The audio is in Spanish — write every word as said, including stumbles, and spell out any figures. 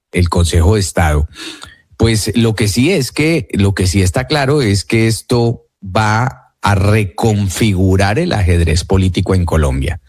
el Consejo de Estado. Pues lo que sí es que, lo que sí está claro es que esto va a reconfigurar el ajedrez político en Colombia.